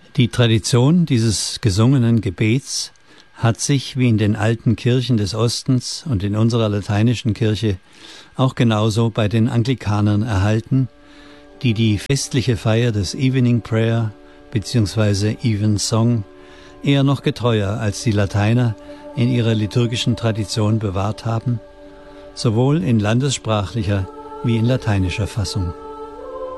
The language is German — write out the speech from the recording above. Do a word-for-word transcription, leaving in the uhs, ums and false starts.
Die Tradition dieses gesungenen Gebets hat sich, wie in den alten Kirchen des Ostens und in unserer lateinischen Kirche, auch genauso bei den Anglikanern erhalten, die die festliche Feier des Evening Prayer bzw. Evensong eher noch getreuer als die Lateiner in ihrer liturgischen Tradition bewahrt haben, sowohl in landessprachlicher wie in lateinischer Fassung.